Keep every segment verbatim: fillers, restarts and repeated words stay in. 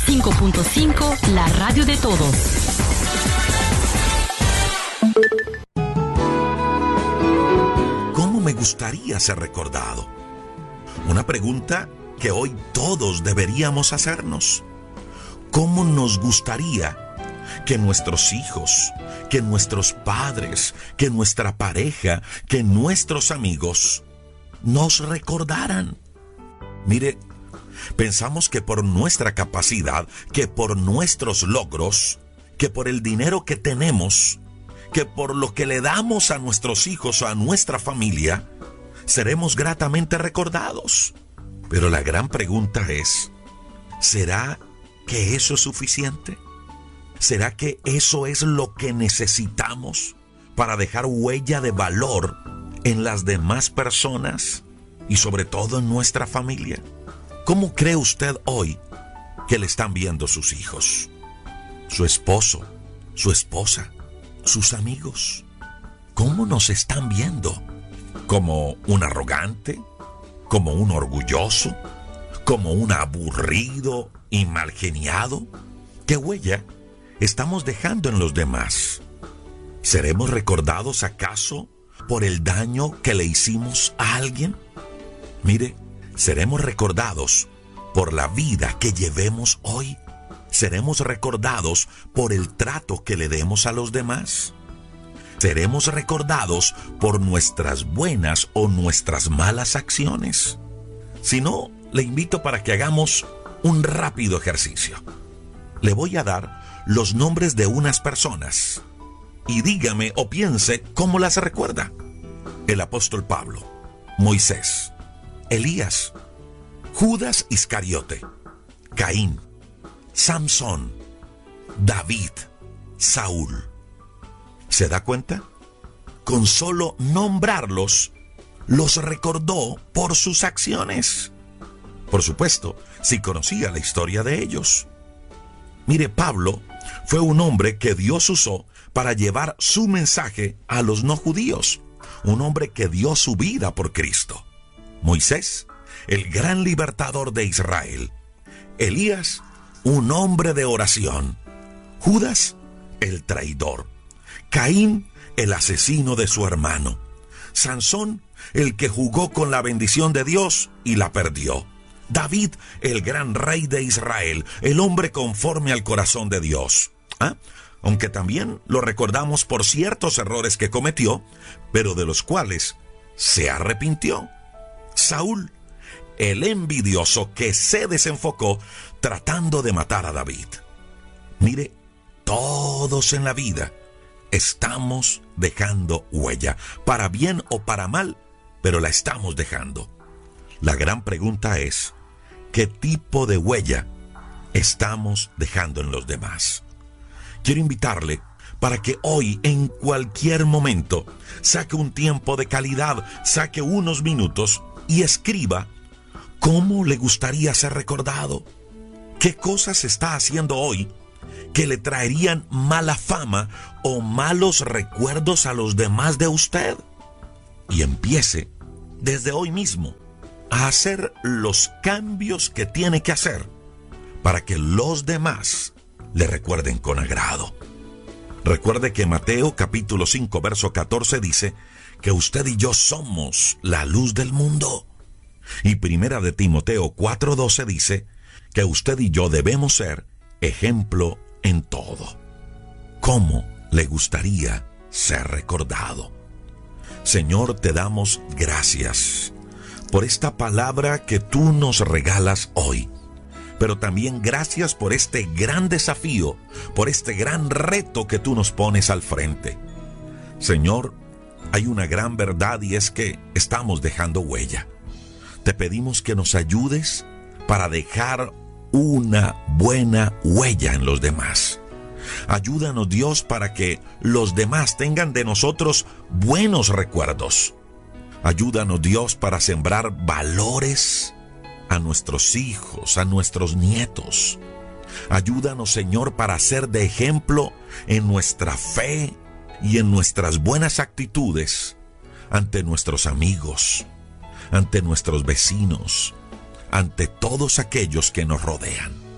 cinco punto cinco, la radio de todos. ¿Cómo me gustaría ser recordado? Una pregunta que hoy todos deberíamos hacernos. ¿Cómo nos gustaría que nuestros hijos, que nuestros padres, que nuestra pareja, que nuestros amigos nos recordaran? Mire, pensamos que por nuestra capacidad, que por nuestros logros, que por el dinero que tenemos, que por lo que le damos a nuestros hijos o a nuestra familia, seremos gratamente recordados. Pero la gran pregunta es, ¿será que eso es suficiente? ¿Será que eso es lo que necesitamos para dejar huella de valor en las demás personas y sobre todo en nuestra familia? ¿Cómo cree usted hoy que le están viendo sus hijos, su esposo, su esposa, sus amigos? ¿Cómo nos están viendo? ¿Como un arrogante? ¿Como un orgulloso? ¿Como un aburrido y malgeniado? ¿Qué huella estamos dejando en los demás? ¿Seremos recordados acaso por el daño que le hicimos a alguien? Mire, ¿seremos recordados por la vida que llevemos hoy? ¿Seremos recordados por el trato que le demos a los demás? ¿Seremos recordados por nuestras buenas o nuestras malas acciones? Si no, le invito para que hagamos un rápido ejercicio. Le voy a dar los nombres de unas personas y dígame o piense cómo las recuerda. El apóstol Pablo, Moisés, Elías, Judas Iscariote, Caín, Samson, David, Saúl. ¿Se da cuenta? Con solo nombrarlos, los recordó por sus acciones. Por supuesto, si conocía la historia de ellos. Mire, Pablo fue un hombre que Dios usó para llevar su mensaje a los no judíos. Un hombre que dio su vida por Cristo. Moisés, el gran libertador de Israel. Elías, un hombre de oración. Judas, el traidor. Caín, el asesino de su hermano. Sansón, el que jugó con la bendición de Dios y la perdió. David, el gran rey de Israel, el hombre conforme al corazón de Dios. ¿Ah? Aunque también lo recordamos por ciertos errores que cometió, pero de los cuales se arrepintió. Saúl, el envidioso que se desenfocó tratando de matar a David. Mire, todos en la vida estamos dejando huella, para bien o para mal, pero la estamos dejando. La gran pregunta es, ¿qué tipo de huella estamos dejando en los demás? Quiero invitarle para que hoy, en cualquier momento, saque un tiempo de calidad, saque unos minutos y escriba cómo le gustaría ser recordado. ¿Qué cosas está haciendo hoy que le traerían mala fama o malos recuerdos a los demás de usted? Y empiece desde hoy mismo a hacer los cambios que tiene que hacer para que los demás le recuerden con agrado. Recuerde que Mateo capítulo cinco verso catorce dice que usted y yo somos la luz del mundo. Y primera de Timoteo cuatro doce dice que usted y yo debemos ser ejemplo en todo. ¿Cómo le gustaría ser recordado? Señor, te damos gracias por esta palabra que tú nos regalas hoy. Pero también gracias por este gran desafío, por este gran reto que tú nos pones al frente. Señor, hay una gran verdad y es que estamos dejando huella. Te pedimos que nos ayudes para dejar una buena huella en los demás. Ayúdanos, Dios, para que los demás tengan de nosotros buenos recuerdos. Ayúdanos, Dios, para sembrar valores a nuestros hijos, a nuestros nietos. Ayúdanos, Señor, para ser de ejemplo en nuestra fe y en nuestras buenas actitudes ante nuestros amigos, ante nuestros vecinos, ante todos aquellos que nos rodean.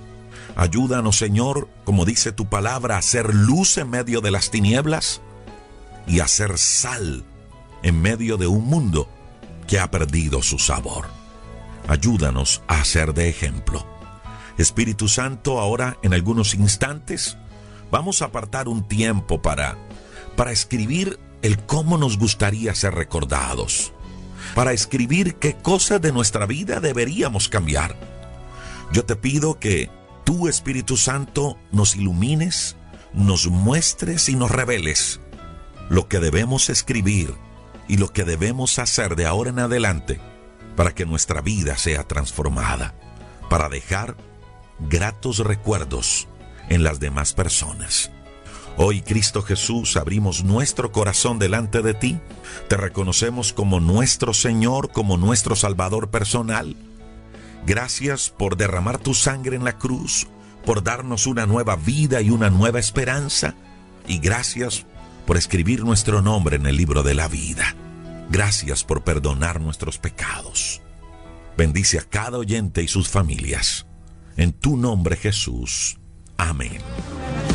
Ayúdanos, Señor, como dice tu palabra, a hacer luz en medio de las tinieblas y a hacer sal en medio de un mundo que ha perdido su sabor. Ayúdanos a ser de ejemplo. Espíritu Santo, ahora en algunos instantes vamos a apartar un tiempo para, para escribir el cómo nos gustaría ser recordados, para escribir qué cosas de nuestra vida deberíamos cambiar. Yo te pido que tú, Espíritu Santo, nos ilumines, nos muestres y nos reveles lo que debemos escribir y lo que debemos hacer de ahora en adelante para que nuestra vida sea transformada, para dejar gratos recuerdos en las demás personas. Hoy, Cristo Jesús, abrimos nuestro corazón delante de ti. Te reconocemos como nuestro Señor, como nuestro Salvador personal. Gracias por derramar tu sangre en la cruz, por darnos una nueva vida y una nueva esperanza. Y gracias por escribir nuestro nombre en el libro de la vida. Gracias por perdonar nuestros pecados. Bendice a cada oyente y sus familias. En tu nombre, Jesús. Amén.